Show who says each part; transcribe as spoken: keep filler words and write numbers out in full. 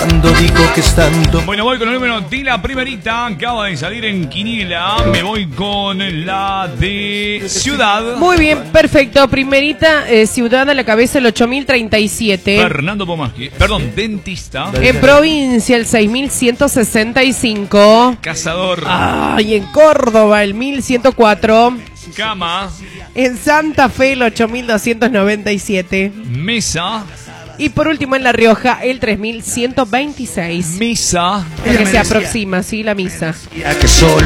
Speaker 1: cuando digo que estando...
Speaker 2: Bueno, voy con el número de la primerita. Acaba de salir en Quiniela. Me voy con la de Ciudad.
Speaker 3: Muy bien, perfecto. Primerita, eh, Ciudad a la cabeza, el ocho mil treinta y siete.
Speaker 2: Fernando Pomasqui. Perdón, Dentista.
Speaker 3: En Provincia, el seis mil ciento sesenta y cinco.
Speaker 2: Cazador.
Speaker 3: Ah, y en Córdoba, el mil ciento cuatro.
Speaker 2: Cama.
Speaker 3: En Santa Fe, el ocho mil doscientos noventa y siete.
Speaker 2: Mesa.
Speaker 3: Y por último, en La Rioja, el tres mil ciento veintiséis.
Speaker 2: Misa.
Speaker 3: Que se aproxima, sí, la misa.
Speaker 1: Que solo